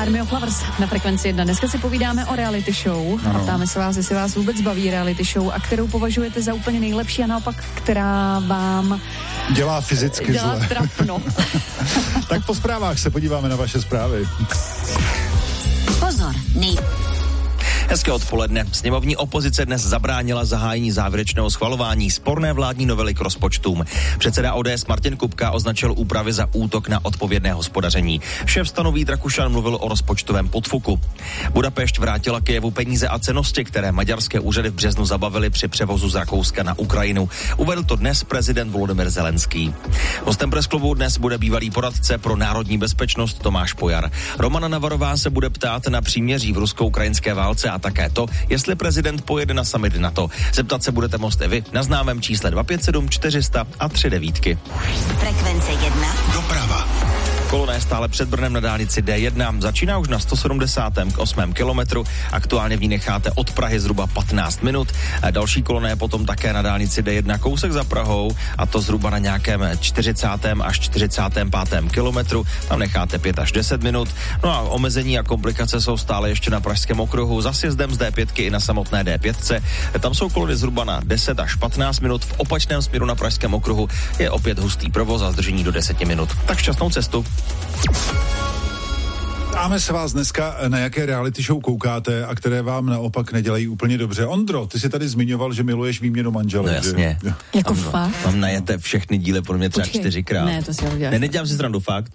Army of Lovers na Frekvenci 1. Dneska si povídáme o reality show a ptáme se vás, jestli vás vůbec baví reality show a kterou považujete za úplně nejlepší a naopak, která vám dělá fyzicky dělá zle. trapno. Tak po zprávách se podíváme na vaše zprávy. Pozor, Hezké odpoledne. Sněmovní opozice dnes zabránila zahájení závěrečného schvalování sporné vládní novely k rozpočtům. Předseda ODS Martin Kupka označil úpravy za útok na odpovědné hospodaření. Šéf stanu Vít Rakušan mluvil o rozpočtovém podfuku. Budapešť vrátila Kyjevu peníze a cennosti, které maďarské úřady v březnu zabavily při převozu z Rakouska na Ukrajinu. Uvedl to dnes prezident Volodymyr Zelenský. Hostem presklubu dnes bude bývalý poradce pro národní bezpečnost Tomáš Pojar. Romana Navarová se bude ptát na příměří v rusko-ukrajinské válce a také to, jestli prezident pojede na summit NATO. Zeptat se budete moci vy na známém čísle 257 400 a 39. Frekvence 1. Doprava. Koloné stále před Brnem na dálnici D1. Začíná už na 178. kilometru. Aktuálně v ní necháte od Prahy zhruba 15 minut. Další koloné potom také na dálnici D1 kousek za Prahou a to zhruba na nějakém 40. až 45. kilometru. Tam necháte 5 až 10 minut. No a omezení a komplikace jsou stále ještě na Pražském okruhu. Za sjezdem z D5 i na samotné D5. Tam jsou kolony zhruba na 10 až 15 minut. V opačném směru na Pražském okruhu je opět hustý provoz a zdržení do 10 minut. Tak šťastnou cestu. Ptáme se vás dneska, na jaké reality show koukáte a které vám naopak nedělají úplně dobře. Ondro, ty jsi tady zmiňoval, že miluješ výměnu manželek. No jasně. Jako fakt? Mám najete všechny díly, podle mě třeba 4krát. Ne, to si uděláš. Nedělám si srandu, fakt.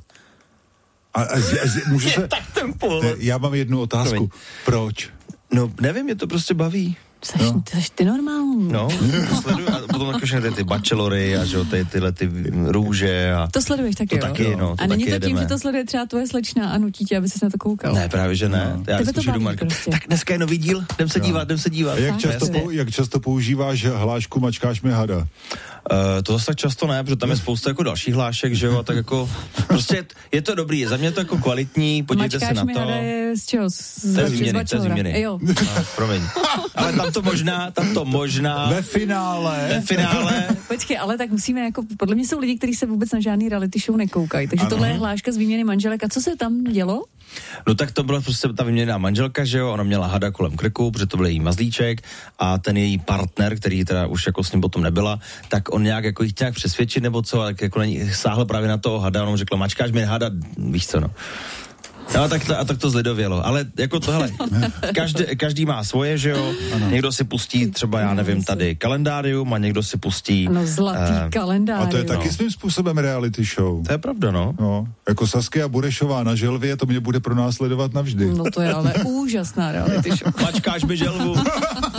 Můžu se... Tak ten půl. Já mám jednu otázku. Proč? No, nevím, mě to prostě baví. Seš ty normální. No, sleduju a potom všechny ty bachelory a že tyhle ty růže a... To sleduješ taky, to jo? taky, no. To a není taky to tím, jedeme. že to sleduje třeba tvoje slečna a nutí tě, aby ses na to koukal? Ne, právě že ne. No. Já Tebe to baví Marka. prostě. Tak dneska je nový díl, jdem se dívat. Jak často používáš hlášku mačkáš mi hada? To zase tak často ne, protože tam je spousta jako dalších hlášek, že jo, a tak jako prostě je to dobrý, za mě to jako kvalitní, podívejte se na to. Mačkáš mi hada je z čeho? To je z výměny. Jo. No, promiň. Ale tam to možná. Ve finále. Počkej, ale tak musíme jako, podle mě jsou lidi, kteří se vůbec na žádný reality show nekoukají, takže tohle je hláška z výměny manželek. A co se tam dělo? No tak to byla prostě ta vyměněná manželka, že jo, ona měla hada kolem krku, protože to byl její mazlíček a ten její partner, který teda už jako s ním potom nebyla, tak on nějak jako jich nějak přesvědčit nebo co, tak jako sáhl právě na toho hada, on řekl, mačkáš mi hada, víš co, no. No, tak to zlidovělo, ale jako tohle, každý má svoje, že jo, někdo si pustí třeba, já nevím, tady kalendárium a někdo si pustí... No, zlatý kalendárium. A to je taky svým způsobem reality show. To je pravda, no. Jako Saskia Burešová na želvě, to mě bude pronásledovat navždy. No to je ale úžasná reality show. Mačkáš mi želvu.